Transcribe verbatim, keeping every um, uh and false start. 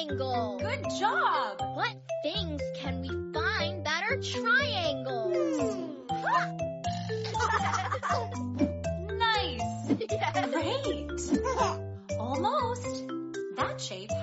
triangle. Good job. What things can we find that are triangles? Nice. Great. Almost. That shape